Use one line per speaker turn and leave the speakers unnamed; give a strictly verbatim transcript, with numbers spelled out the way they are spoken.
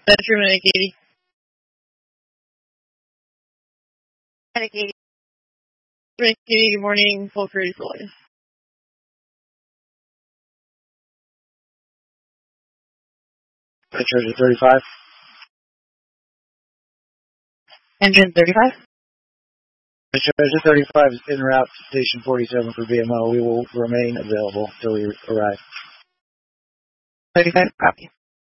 Metro Medic eighty. Medic eighty. Medic eighty, good morning, full crew deploy.
Metro thirty-five.
Engine thirty-five.
Metro thirty-five is en route to Station forty-seven for B M O. We will remain available until we arrive.
thirty-five, copy.